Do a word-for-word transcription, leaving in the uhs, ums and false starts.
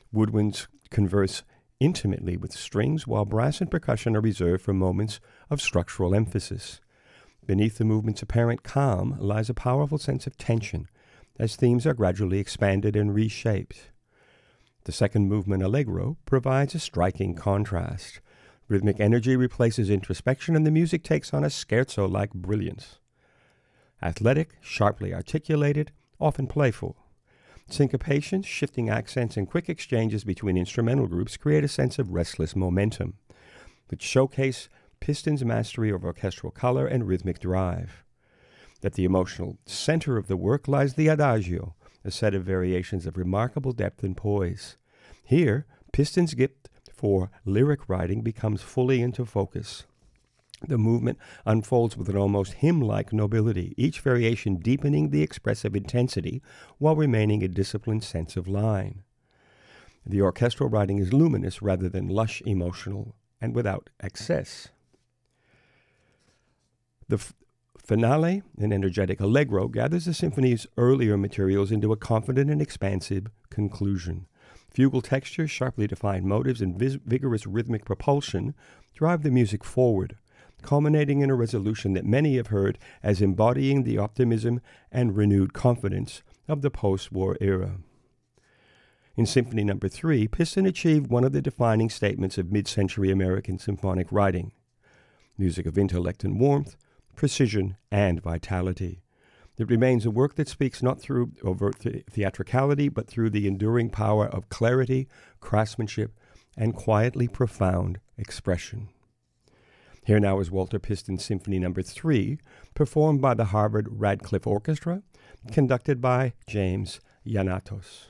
Woodwinds converse intimately with strings, while brass and percussion are reserved for moments of structural emphasis. Beneath the movement's apparent calm lies a powerful sense of tension, as themes are gradually expanded and reshaped. The second movement, Allegro, provides a striking contrast. Rhythmic energy replaces introspection, and the music takes on a scherzo-like brilliance. Athletic, sharply articulated, often playful. Syncopation, shifting accents, and quick exchanges between instrumental groups create a sense of restless momentum, which showcase Piston's mastery of orchestral color and rhythmic drive. At the emotional center of the work lies the Adagio, a set of variations of remarkable depth and poise. Here, Piston's gift for lyric writing becomes fully into focus. The movement unfolds with an almost hymn-like nobility, each variation deepening the expressive intensity while remaining a disciplined sense of line. The orchestral writing is luminous rather than lush, emotional, and without excess. The f- finale, an energetic allegro, gathers the symphony's earlier materials into a confident and expansive conclusion. Fugal texture, sharply defined motives, and vis- vigorous rhythmic propulsion drive the music forward, culminating in a resolution that many have heard as embodying the optimism and renewed confidence of the post-war era. In Symphony Number Three, Piston achieved one of the defining statements of mid-century American symphonic writing: music of intellect and warmth, precision and vitality. It remains a work that speaks not through overt the- theatricality, but through the enduring power of clarity, craftsmanship, and quietly profound expression. Here now is Walter Piston's Symphony Number Three, performed by the Harvard Radcliffe Orchestra, conducted by James Yanatos.